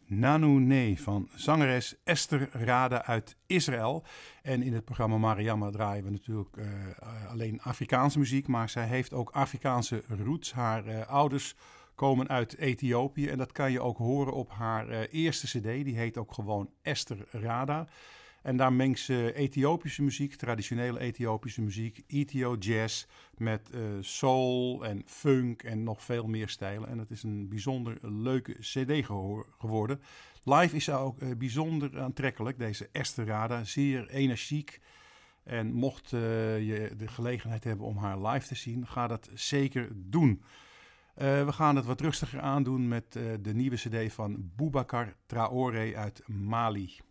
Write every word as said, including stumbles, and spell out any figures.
Nanu Ne van zangeres Esther Rada uit Israël. En in het programma Mariama draaien we natuurlijk uh, alleen Afrikaanse muziek, maar zij heeft ook Afrikaanse roots. Haar uh, ouders komen uit Ethiopië en dat kan je ook horen op haar uh, eerste cd. Die heet ook gewoon Esther Rada. En daar mengt ze Ethiopische muziek, traditionele Ethiopische muziek, Ethio jazz met uh, soul en funk en nog veel meer stijlen. En het is een bijzonder leuke cd geho- geworden. Live is ze ook uh, bijzonder aantrekkelijk, deze Esther Rada, zeer energiek. En mocht uh, je de gelegenheid hebben om haar live te zien, ga dat zeker doen. Uh, we gaan het wat rustiger aandoen met uh, de nieuwe cd van Boubacar Traoré uit Mali.